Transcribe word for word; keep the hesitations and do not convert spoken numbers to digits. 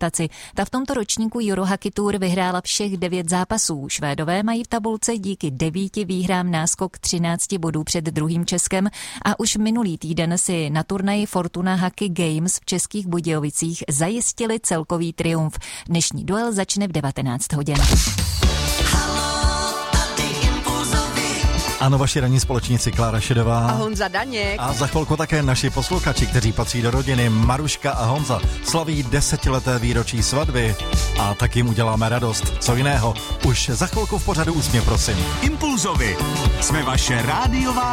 reprezentaci. Ta v tomto ročníku Eurohockey Tour vyhrála všech devět zápasů. Švédové mají v tabulce díky devíti výhrám náskok třinácti bodů před druhým Českem a už minulý týden si na turnaji Fortuna Hockey Games v Českých Budějovicích zajistili celkový triumf. Dnešní duel začne v devatenáct hodin. Ano, vaši ranní společníci Klára Šedová a Honza Daněk. A za chvilku také naši posluchači, kteří patří do rodiny Maruška a Honza, slaví desetileté výročí svatby a tak jim uděláme radost. Co jiného? Už za chvilku v pořadu Úsměv, prosím. Impulzovi. Jsme vaše rádiová